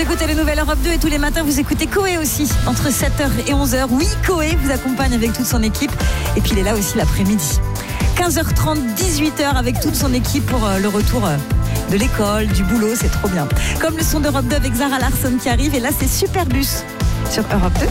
écoutez les nouvelles Europe 2 et tous les matins vous écoutez Coé aussi entre 7h et 11h. Oui, Coé vous accompagne avec toute son équipe et puis il est là aussi l'après-midi. 15h30, 18h avec toute son équipe pour le retour de l'école, du boulot, c'est trop bien. Comme le son d'Europe 2 avec Zara Larsson qui arrive et là c'est Superbus sur Europe 2.